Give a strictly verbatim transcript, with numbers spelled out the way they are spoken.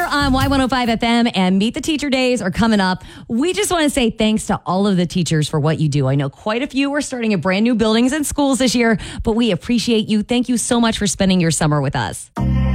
on Y one oh five F M and Meet the Teacher Days are coming up. We just want to say thanks to all of the teachers for what you do. I know quite a few are starting at brand new buildings and schools this year, but we appreciate you. Thank you so much for spending your summer with us.